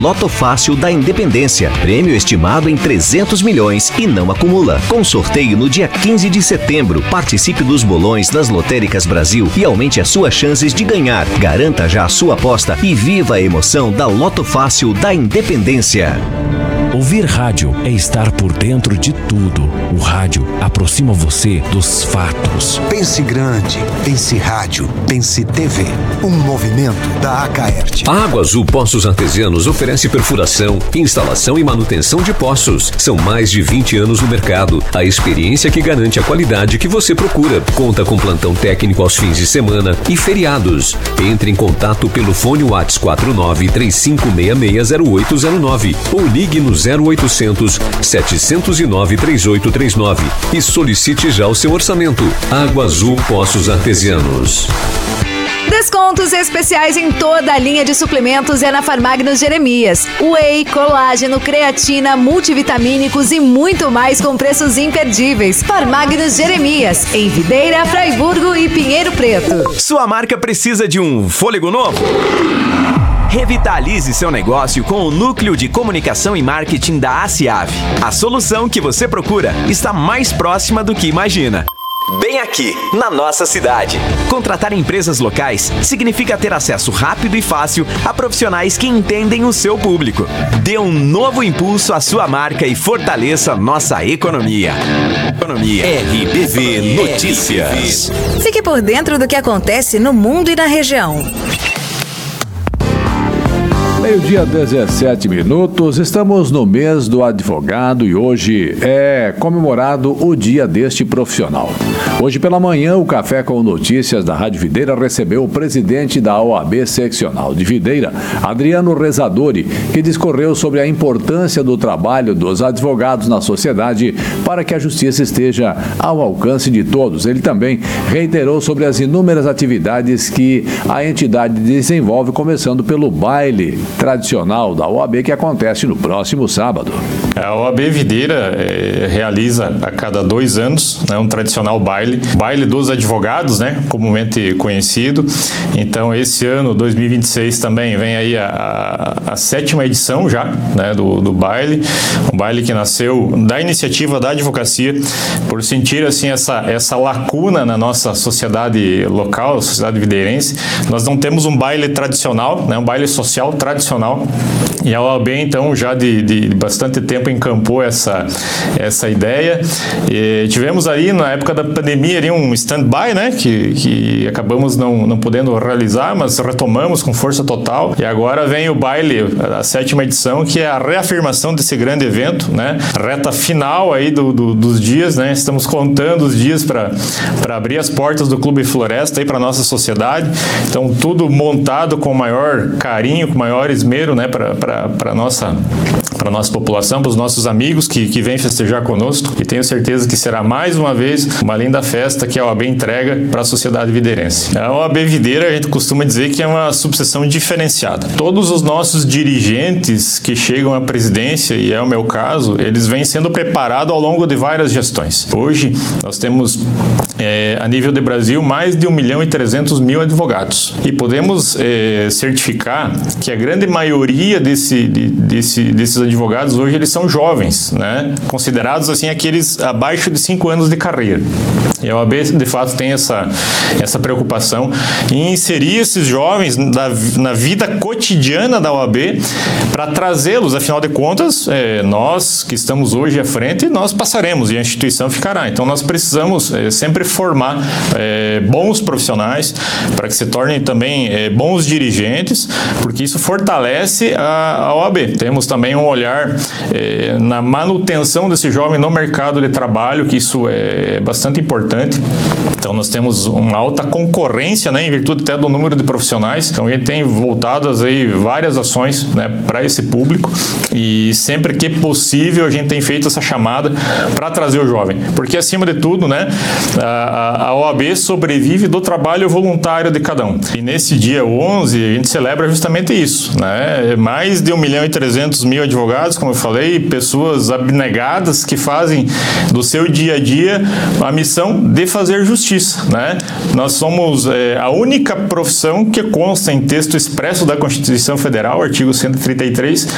Loto Fácil da Independência. Prêmio estimado em 300 milhões e não acumula. Com sorteio no dia 15 de setembro. Participe dos bolões das Lotéricas Brasil e aumente as suas chances de ganhar. Garanta já a sua aposta e viva a emoção da Loto Fácil da Independência. Ouvir rádio é estar por dentro de tudo. O rádio aproxima você dos fatos. Pense grande, pense rádio, pense TV. Um movimento da Acaerte. A Água Azul Poços Artesianos oferece perfuração, instalação e manutenção de poços. São mais de 20 anos no mercado. A experiência que garante a qualidade que você procura. Conta com plantão técnico aos fins de semana e feriados. Entre em contato pelo fone WhatsApp 4935660809 ou ligue no 0800 709 3839 e solicite já o seu orçamento. Água Azul Poços Artesianos. Descontos especiais em toda a linha de suplementos é na Farmagnos Jeremias. Whey, colágeno, creatina, multivitamínicos e muito mais com preços imperdíveis. Farmagnos Jeremias, em Videira, Fraiburgo e Pinheiro Preto. Sua marca precisa de um fôlego novo? Revitalize seu negócio com o Núcleo de Comunicação e Marketing da ACIAV. A solução que você procura está mais próxima do que imagina. Bem aqui, na nossa cidade. Contratar empresas locais significa ter acesso rápido e fácil a profissionais que entendem o seu público. Dê um novo impulso à sua marca e fortaleça nossa economia. RBV Notícias. Fique por dentro do que acontece no mundo e na região. Meio-dia, 17 minutos, estamos no mês do advogado e hoje é comemorado o dia deste profissional. Hoje pela manhã, o Café com Notícias da Rádio Videira recebeu o presidente da OAB Seccional de Videira, Adriano Rezadori, que discorreu sobre a importância do trabalho dos advogados na sociedade para que a justiça esteja ao alcance de todos. Ele também reiterou sobre as inúmeras atividades que a entidade desenvolve, começando pelo baile tradicional da OAB que acontece no próximo sábado. A OAB Videira realiza a cada 2 anos, né, um tradicional baile dos advogados, né, comumente conhecido. Então esse ano, 2026, também vem aí a 7ª edição já, né, do baile, um baile que nasceu da iniciativa da advocacia por sentir assim essa lacuna na nossa sociedade local, sociedade videirense. Nós não temos um baile tradicional, né, um baile social tradicional, e a OAB então já de bastante tempo encampou essa ideia. E tivemos ali na época da pandemia ali um stand-by, né, que acabamos não podendo realizar, mas retomamos com força total, e agora vem o baile, a 7ª edição, que é a reafirmação desse grande evento, né, reta final aí dos dias, né, estamos contando os dias para abrir as portas do Clube Floresta aí para nossa sociedade. Então tudo montado com maior carinho, com maior esmero, né, para nossa população, para os nossos amigos que vêm festejar conosco, e tenho certeza que será mais uma vez uma linda festa que a OAB entrega para a sociedade videirense. A OAB Videira, a gente costuma dizer que é uma subseção diferenciada. Todos os nossos dirigentes que chegam à presidência, e é o meu caso, eles vêm sendo preparados ao longo de várias gestões. Hoje nós temos a nível de Brasil mais de 1.300.000 advogados, e podemos certificar que a grande maioria desses advogados hoje eles são jovens, né? Considerados assim aqueles abaixo de 5 anos de carreira. E a OAB, de fato, tem essa preocupação em inserir esses jovens na vida cotidiana da OAB para trazê-los, afinal de contas, nós que estamos hoje à frente, nós passaremos e a instituição ficará. Então, nós precisamos sempre formar bons profissionais para que se tornem também bons dirigentes, porque isso fortalece a OAB. Temos também um olhar na manutenção desse jovem no mercado de trabalho, que isso é bastante importante. Então nós temos uma alta concorrência, né, em virtude até do número de profissionais. Então a gente tem voltadas aí várias ações, né, para esse público, e sempre que possível a gente tem feito essa chamada para trazer o jovem, porque acima de tudo, né, a OAB sobrevive do trabalho voluntário de cada um. E nesse dia 11 a gente celebra justamente isso, né? Mais de 1.300.000 advogados, como eu falei, pessoas abnegadas que fazem do seu dia a dia a missão de fazer justiça, né? Nós somos a única profissão que consta em texto expresso da Constituição Federal, artigo 133,